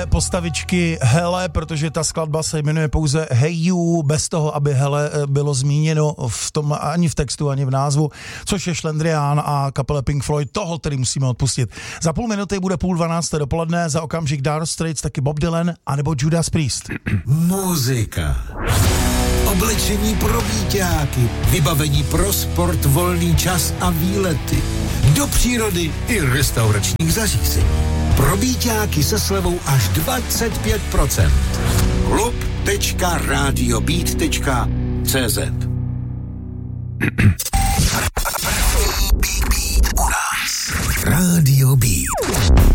postavičky Hele, protože ta skladba se jmenuje pouze Hey You, bez toho, aby Hele bylo zmíněno v tom ani v textu, ani v názvu, což je šlendrián a kapele Pink Floyd, toho tedy musíme odpustit. Za půl minuty bude 11:30 dopoledne, za okamžik Dire Straits, taky Bob Dylan, anebo Judas Priest. Muzika. Oblečení pro víťáky, vybavení pro sport, volný čas a výlety. Do přírody i restauračních zařízení. Pro víťáky se slevou až 25%. klub.radiobeat.cz Radio Beat.